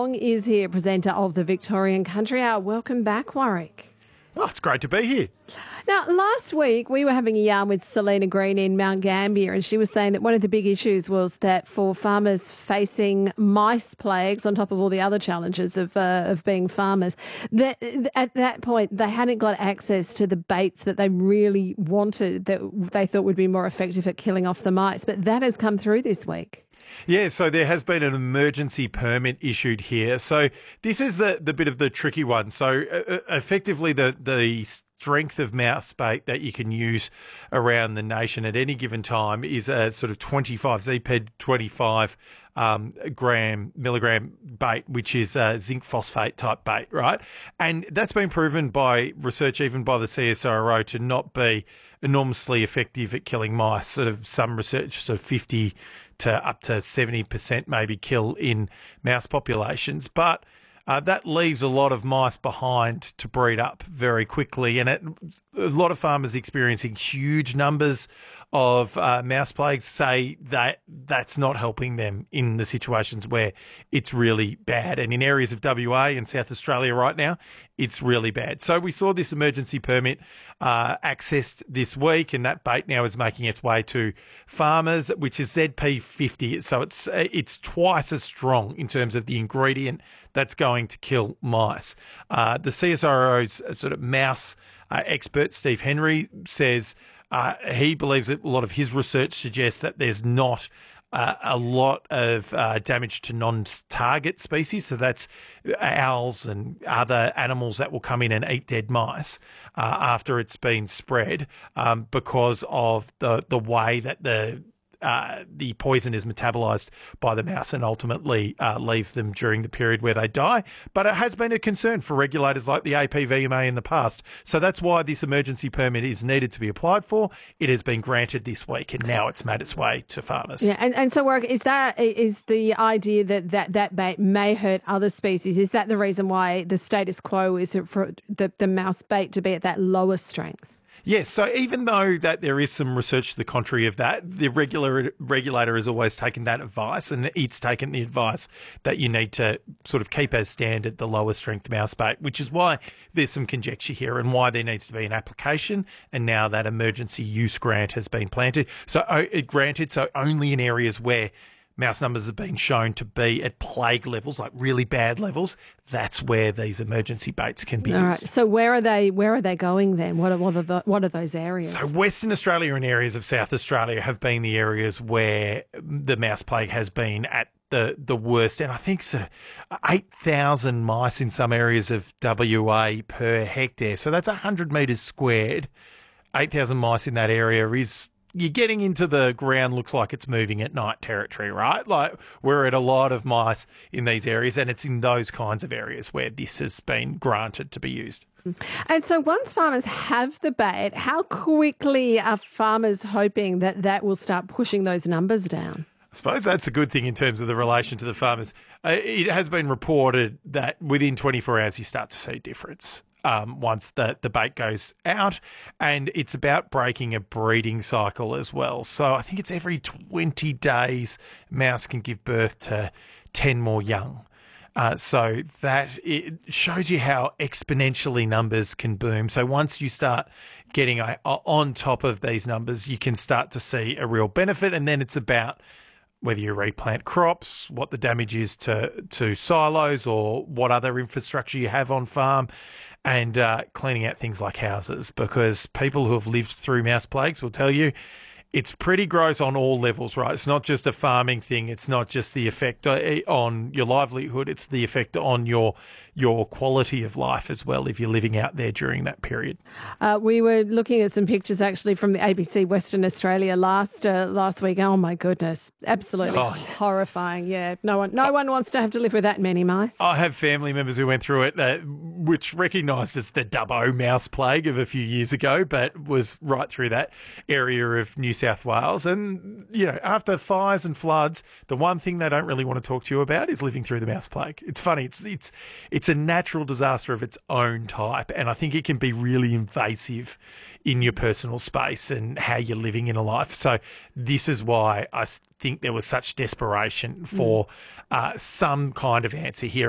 Long is here, presenter of the Victorian Country Hour. Welcome back, Warwick. Oh, it's great to be here. Now, last week we were having a yarn with Selena Green in Mount Gambier, and she was saying that one of the big issues was that for farmers facing mice plagues, on top of all the other challenges of being farmers, that at that point they hadn't got access to the baits that they really wanted, that they thought would be more effective at killing off the mice. But that has come through this week. Yeah, so there has been an emergency permit issued here. So this is the bit of the tricky one. So effectively the strength of mouse bait that you can use around the nation at any given time is a sort of 25 ZPED 25 milligram bait, which is zinc phosphate type bait, right? And that's been proven by research, even by the CSIRO, to not be enormously effective at killing mice. Sort of some research, sort of 50 to up to 70% maybe kill in mouse populations. But that leaves a lot of mice behind to breed up very quickly. And a lot of farmers experiencing huge numbers of mouse plagues say that that's not helping them in the situations where it's really bad. And in areas of WA and South Australia right now, it's really bad. So we saw this emergency permit accessed this week, and that bait now is making its way to farmers, which is ZP50. So it's twice as strong in terms of the ingredient that's going to kill mice. The CSIRO's sort of mouse expert, Steve Henry, says he believes that a lot of his research suggests that there's not a lot of damage to non-target species. So that's owls and other animals that will come in and eat dead mice after it's been spread because of the way that the poison is metabolized by the mouse and ultimately leaves them during the period where they die. But it has been a concern for regulators like the APVMA in the past. So that's why this emergency permit is needed to be applied for. It has been granted this week, and now it's made its way to farmers. Yeah, and so Warwick, is the idea that bait may hurt other species? Is that the reason why the status quo is for the mouse bait to be at that lower strength? Yes, so even though that there is some research to the contrary of that, the regulator has always taken that advice, and it's taken the advice that you need to sort of keep as standard the lower strength mouse bait, which is why there's some conjecture here and why there needs to be an application, and now that emergency use grant has been granted, so only in areas where mouse numbers have been shown to be at plague levels, like really bad levels. That's where these emergency baits can be used. All right. So where are they going then? What are those areas? So Western Australia and areas of South Australia have been the areas where the mouse plague has been at the worst. And I think 8,000 mice in some areas of WA per hectare. So that's 100 metres squared. 8,000 mice in that area is... You're getting into the ground looks like it's moving at night territory, right? Like we're at a lot of mice in these areas, and it's in those kinds of areas where this has been granted to be used. And so once farmers have the bait, how quickly are farmers hoping that will start pushing those numbers down? I suppose that's a good thing in terms of the relation to the farmers. It has been reported that within 24 hours you start to see a difference. Once the bait goes out, and it's about breaking a breeding cycle as well. So I think it's every 20 days mouse can give birth to 10 more young. So that it shows you how exponentially numbers can boom. So once you start getting on top of these numbers, you can start to see a real benefit, and then it's about whether you replant crops, what the damage is to silos or what other infrastructure you have on farm, and cleaning out things like houses, because people who have lived through mouse plagues will tell you it's pretty gross on all levels, right? It's not just a farming thing. It's not just the effect on your livelihood. It's the effect on your quality of life as well if you're living out there during that period. We were looking at some pictures actually from the ABC Western Australia last week. Oh my goodness, absolutely horrifying. Yeah, no one wants to have to live with that many mice. I have family members who went through it, which recognised as the Dubbo mouse plague of a few years ago, but was right through that area of New South Wales. And after fires and floods, the one thing they don't really want to talk to you about is living through the mouse plague. It's funny. It's a natural disaster of its own type, and I think it can be really invasive in your personal space and how you're living in a life. So this is why I think there was such desperation for some kind of answer here.